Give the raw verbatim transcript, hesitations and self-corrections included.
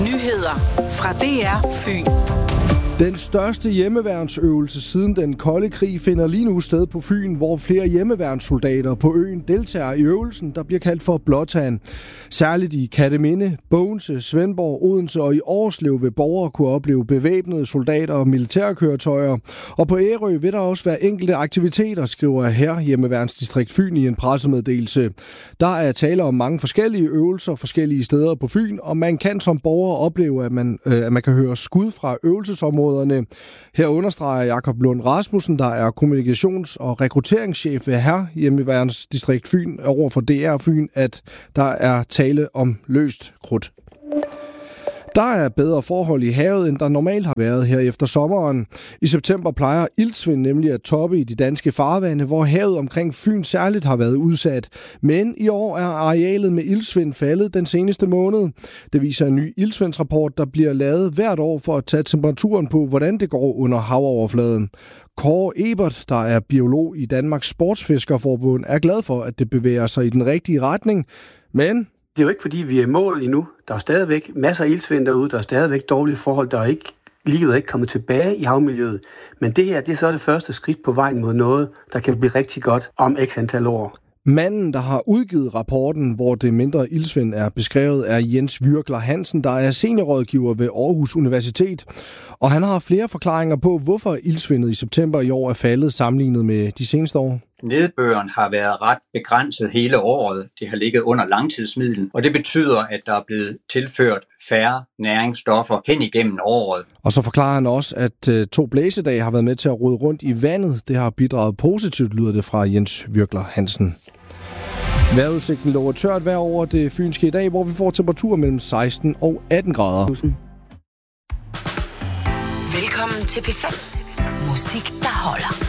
Nyheder fra D R Fyn. Den største hjemmeværnsøvelse siden den kolde krig finder lige nu sted på Fyn, hvor flere hjemmeværnssoldater på øen deltager i øvelsen, der bliver kaldt for Blåtand. Særligt i Katteminde, Bogense, Svendborg, Odense og i Årslev vil borgere kunne opleve bevæbnede soldater og militærkøretøjer. Og på Ærø vil der også være enkelte aktiviteter, skriver her Hjemmeværnsdistrikt Fyn i en pressemeddelelse. Der er tale om mange forskellige øvelser forskellige steder på Fyn, og man kan som borger opleve, at man, øh, at man kan høre skud fra øvelsesområder. Her understreger Jakob Lund Rasmussen, der er kommunikations- og rekrutteringschef ved her Hjemmeværnsdistrikt Fyn over for D R Fyn, at der er tale om løst krudt. Der er bedre forhold i havet, end der normalt har været her efter sommeren. I september plejer iltsvind nemlig at toppe i de danske farvande, hvor havet omkring Fyn særligt har været udsat. Men i år er arealet med iltsvind faldet den seneste måned. Det viser en ny iltsvindsrapport, der bliver lavet hvert år for at tage temperaturen på, hvordan det går under havoverfladen. Kåre Ebert, der er biolog i Danmarks Sportsfiskerforbund, er glad for, at det bevæger sig i den rigtige retning, men det er jo ikke, fordi vi er i mål endnu. Der er stadigvæk masser af iltsvind derude. Der er stadigvæk dårlige forhold. Der er ikke, livet er ikke kommet tilbage i havmiljøet. Men det her, det er så det første skridt på vejen mod noget, der kan blive rigtig godt om x antal år. Manden, der har udgivet rapporten, hvor det mindre iltsvind er beskrevet, er Jens Virkler Hansen, der er seniorrådgiver ved Aarhus Universitet. Og han har flere forklaringer på, hvorfor iltsvindet i september i år er faldet sammenlignet med de seneste år. Nedbøren har været ret begrænset hele året. Det har ligget under langtidsmiddel, og det betyder, at der er blevet tilført færre næringsstoffer hen igennem året. Og så forklarer han også, at uh, to blæsedage har været med til at rode rundt i vandet. Det har bidraget positivt, lyder det fra Jens Virkler Hansen. Vejrudsigten lover tørt vejr over det fynske i dag, hvor vi får temperaturer mellem seksten og atten grader. Velkommen til P fem. Musik, der holder.